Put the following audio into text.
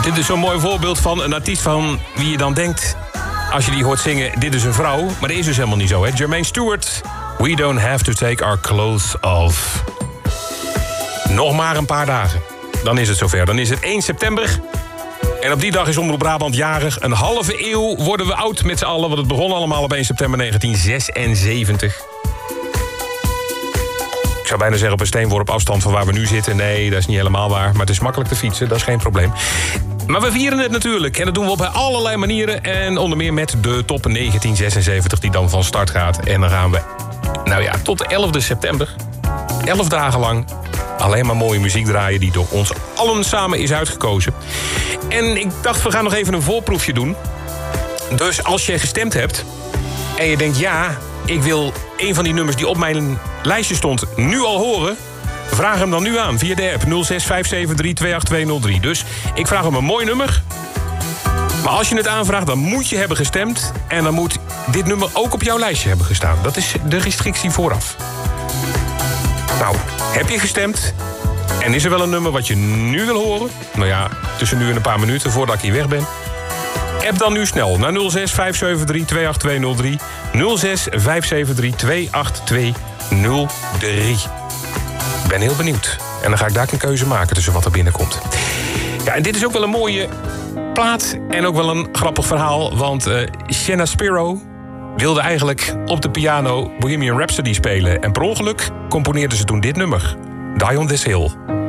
Dit is zo'n mooi voorbeeld van een artiest van wie je dan denkt, als je die hoort zingen, dit is een vrouw. Maar dat is dus helemaal niet zo, hè? Jermaine Stewart, We Don't Have to Take Our Clothes Off. Nog maar een paar dagen. Dan is het zover. Dan is het 1 september. En op die dag is Omroep Brabant jarig. Een halve eeuw worden we oud met z'n allen. Want het begon allemaal op 1 september 1976. Ik zou bijna zeggen op een steenworp afstand van waar we nu zitten. Nee, dat is niet helemaal waar. Maar het is makkelijk te fietsen, dat is geen probleem. Maar we vieren het natuurlijk. En dat doen we op allerlei manieren. En onder meer met de top 1976 die dan van start gaat. En dan gaan we, tot de 11e september. 11 dagen lang alleen maar mooie muziek draaien die door ons allen samen is uitgekozen. En ik dacht, we gaan nog even een voorproefje doen. Dus als je gestemd hebt en je denkt, ja, ik wil een van die nummers die op mijn lijstje stond nu al horen, vraag hem dan nu aan via de app 0657328203. Dus ik vraag hem een mooi nummer. Maar als je het aanvraagt, dan moet je hebben gestemd. En dan moet dit nummer ook op jouw lijstje hebben gestaan. Dat is de restrictie vooraf. Nou, heb je gestemd? En is er wel een nummer wat je nu wil horen? Nou ja, tussen nu en een paar minuten voordat ik hier weg ben. App dan nu snel naar 0657328203. 0657328203. Ik ben heel benieuwd. En dan ga ik daar een keuze maken tussen wat er binnenkomt. Ja, en dit is ook wel een mooie plaat en ook wel een grappig verhaal. Want Shanna Spiro wilde eigenlijk op de piano Bohemian Rhapsody spelen. En per ongeluk componeerde ze toen dit nummer. Die on This Hill.